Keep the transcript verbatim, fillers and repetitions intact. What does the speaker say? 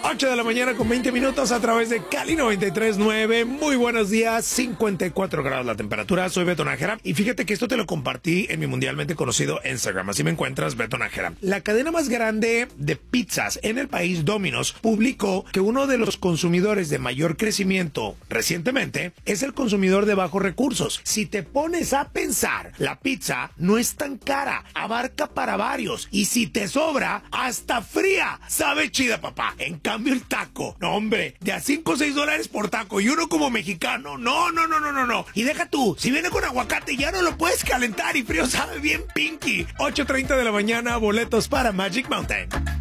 ocho de la mañana con veinte minutos a través de Cali noventa y tres punto nueve. Muy buenos días, cincuenta y cuatro grados la temperatura. Soy Beto Nájera y fíjate que esto te lo compartí en mi mundialmente conocido Instagram. Así me encuentras, Beto Nájera. La cadena más grande de pizzas en el país, Domino's, publicó que uno de los consumidores de mayor crecimiento recientemente es el consumidor de bajos recursos. Si te pones a pensar, la pizza no es tan cara, abarca para varios y si te sobra, hasta fría, sabe chida, papá. En cambio el taco, no hombre, de a cinco o seis dólares por taco y uno como mexicano, no, no, no, no, no, no. Y deja tú, si viene con aguacate ya no lo puedes calentar y frío sabe bien pinky. ocho treinta de la mañana, boletos para Magic Mountain.